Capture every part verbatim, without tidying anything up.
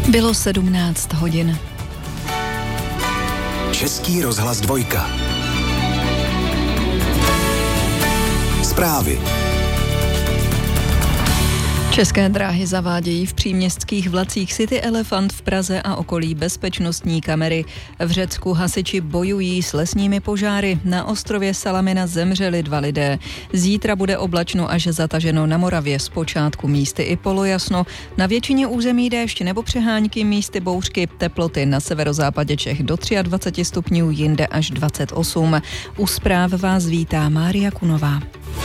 Bylo sedmnáct hodin. Český rozhlas dvojka. Zprávy. České dráhy zavádějí v příměstských vlacích City Elephant v Praze a okolí bezpečnostní kamery. V Řecku hasiči bojují s lesními požáry. Na ostrově Salamina zemřeli dva lidé. Zítra bude oblačno až zataženo na Moravě, zpočátku místy i polojasno. Na většině území déšť nebo přehánky, místy bouřky, teploty na severozápadě Čech do dvacet tři stupňů, jinde až dvacet osm. U zpráv vás vítá Mária Kunová.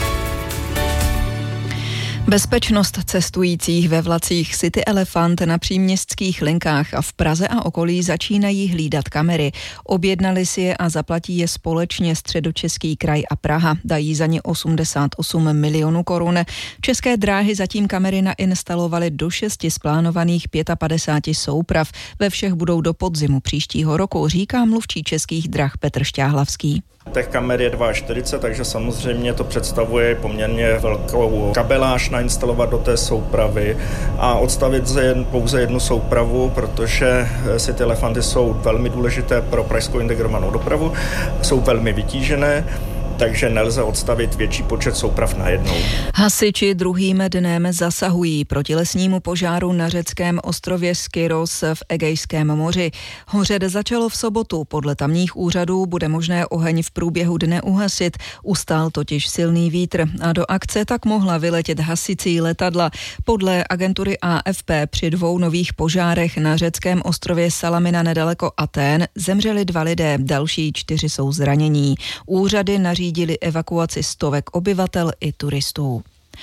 Bezpečnost cestujících ve vlacích City Elephant na příměstských linkách a v Praze a okolí začínají hlídat kamery. Objednali si je a zaplatí je společně Středočeský kraj a Praha. Dají za ně osmdesát osm milionů korun. České dráhy zatím kamery nainstalovaly do šesti z plánovaných padesát pět souprav. Ve všech budou do podzimu příštího roku, říká mluvčí Českých drah Petr Šťáhlavský. Těch kamer je čtyřicet dva, takže samozřejmě to představuje poměrně velkou kabeláž nainstalovat do té soupravy a odstavit pouze jednu soupravu, protože City Elefanty jsou velmi důležité pro pražskou integrovanou dopravu, jsou velmi vytížené, takže nelze odstavit větší počet souprav najednou. Hasiči druhým dnem zasahují proti lesnímu požáru na řeckém ostrově Skyros v Egejském moři. Hořet začalo v sobotu. Podle tamních úřadů bude možné oheň v průběhu dne uhasit. Ustál totiž silný vítr a do akce tak mohla vyletět hasicí letadla. Podle agentury A F P při dvou nových požárech na řeckém ostrově Salamina nedaleko Atén zemřeli dva lidé, další čtyři jsou zranění. Úřady nařídili řídili evakuaci stovek obyvatel i turistů.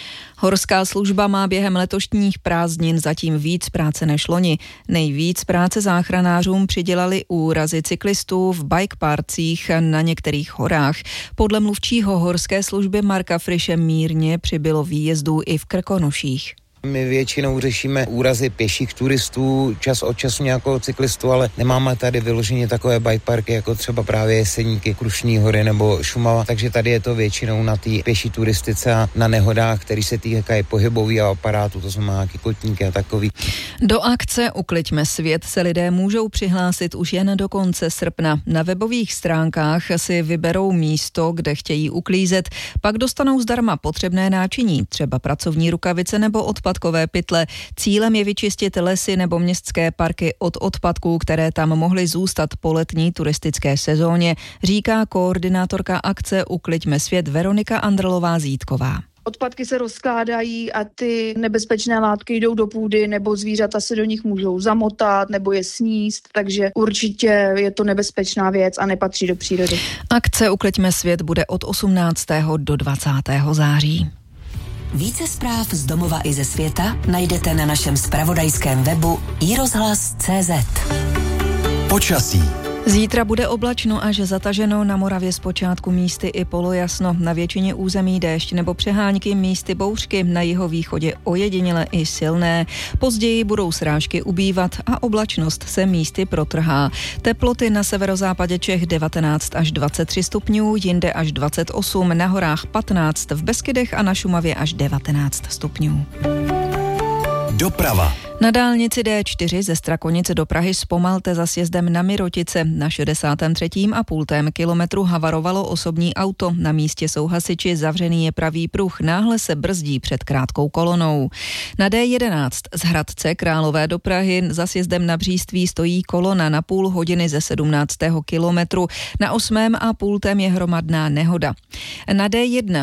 Horská služba má během letošních prázdnin zatím víc práce než loni. Nejvíc práce záchranářům přidělali úrazy cyklistů v bike parcích na některých horách. Podle mluvčího horské služby Marka Friše mírně přibylo výjezdů i v Krkonoších. My většinou řešíme úrazy pěších turistů, čas od času nějakého cyklistu, ale nemáme tady vyloženě takové bike parky, jako třeba právě Jeseníky, Krušní hory nebo Šumava, takže tady je to většinou na té pěší turistice a na nehodách, který se týkají pohybových aparátů, to znamená nějaký kotníky a takový. Do akce Ukliďme svět se lidé můžou přihlásit už jen do konce srpna. Na webových stránkách si vyberou místo, kde chtějí uklízet, pak dostanou zdarma potřebné náčiní, třeba pracovní rukavice nebo odpad odpadkové pytle. Cílem je vyčistit lesy nebo městské parky od odpadků, které tam mohly zůstat po letní turistické sezóně, říká koordinátorka akce Ukliďme svět Veronika Andrlová-Zítková. Odpadky se rozkládají a ty nebezpečné látky jdou do půdy nebo zvířata se do nich můžou zamotat nebo je sníst, takže určitě je to nebezpečná věc a nepatří do přírody. Akce Ukliďme svět bude od osmnáctého do dvacátého září. Více zpráv z domova i ze světa najdete na našem zpravodajském webu i rozhlas tečka cé zet. Počasí. Zítra bude oblačno až zataženo, na Moravě zpočátku místy i polojasno, na většině území déšť nebo přehánky, místy bouřky, na jihovýchodě ojediněle i silné. Později budou srážky ubývat a oblačnost se místy protrhá. Teploty na severozápadě Čech devatenáct až dvacet tři stupňů, jinde až dvacet osm, na horách patnáct, v Beskydech a na Šumavě až devatenáct stupňů. Doprava. Na dálnici D čtyři ze Strakonice do Prahy zpomalte za sjezdem na Mirotice. Na šedesátém třetím a půltém kilometru havarovalo osobní auto. Na místě jsou hasiči, zavřený je pravý pruh, náhle se brzdí před krátkou kolonou. Na D jedenáct z Hradce Králové do Prahy za sjezdem na Bříství stojí kolona na půl hodiny ze sedmnáctého kilometru. Na osmém a půltém je hromadná nehoda. Na D jedna